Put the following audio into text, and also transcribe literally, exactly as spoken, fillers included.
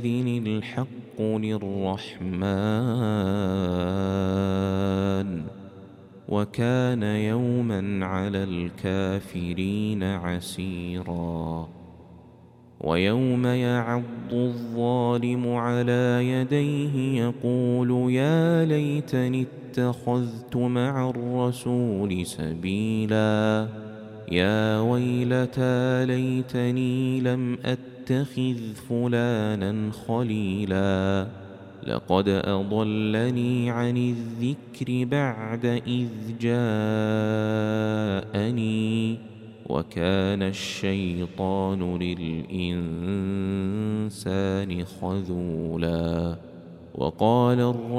يَأْذِنِ الْحَقُّ لِلرَّحْمَنِ وَكَانَ يَوْمًا عَلَى الْكَافِرِينَ عَسِيرًا وَيَوْمَ يَعَضُّ الظَّالِمُ عَلَى يَدَيْهِ يَقُولُ يَا لَيْتَنِي اتَّخَذْتُ مَعَ الرَّسُولِ سَبِيلًا يَا وَيْلَتَىٰ لَيْتَنِي لَمْ أَتَّخِذْ فُلَانًا خَلِيلًا لَقَدْ أَضَلَّنِي عَنِ الذِّكْرِ بَعْدَ إِذْ جَاءَنِي وَكَانَ الشَّيْطَانُ لِلْإِنسَانِ خَذُولًا. وَقَالَ